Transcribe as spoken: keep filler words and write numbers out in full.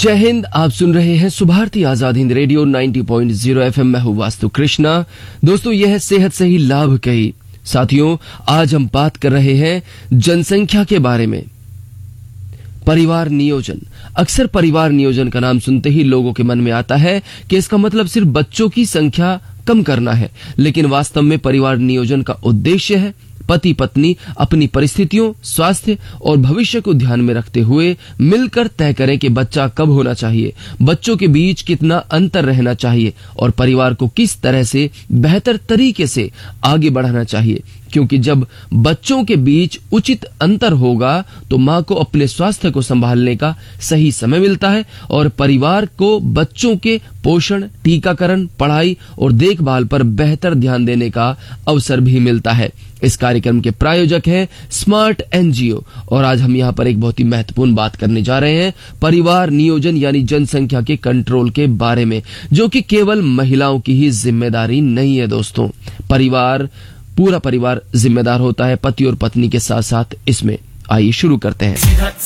जय हिंद। आप सुन रहे हैं सुभारती आजाद हिंद रेडियो नब्बे पॉइंट शून्य एफएम। मैं हूं वास्तु कृष्णा। दोस्तों, यह सेहत से ही लाभ कही। साथियों, आज हम बात कर रहे हैं जनसंख्या के बारे में। परिवार नियोजन। अक्सर परिवार नियोजन का नाम सुनते ही लोगों के मन में आता है कि इसका मतलब सिर्फ बच्चों की संख्या कम करना है, लेकिन वास्तव में परिवार नियोजन का उद्देश्य है पति पत्नी अपनी परिस्थितियों, स्वास्थ्य और भविष्य को ध्यान में रखते हुए मिलकर तय करें कि बच्चा कब होना चाहिए, बच्चों के बीच कितना अंतर रहना चाहिए और परिवार को किस तरह से बेहतर तरीके से आगे बढ़ाना चाहिए। क्योंकि जब बच्चों के बीच उचित अंतर होगा तो मां को अपने स्वास्थ्य को संभालने का सही समय मिलता है और परिवार को बच्चों के पोषण, टीकाकरण, पढ़ाई और देखभाल पर बेहतर ध्यान देने का अवसर भी मिलता है। इस कार्यक्रम के प्रायोजक हैं स्मार्ट एनजीओ और आज हम यहाँ पर एक बहुत ही महत्वपूर्ण बात करने जा रहे हैं परिवार नियोजन यानी जनसंख्या के कंट्रोल के बारे में, जो कि केवल महिलाओं की ही जिम्मेदारी नहीं है। दोस्तों, परिवार पूरा परिवार जिम्मेदार होता है, पति और पत्नी के साथ साथ इसमें। आइए शुरू करते हैं।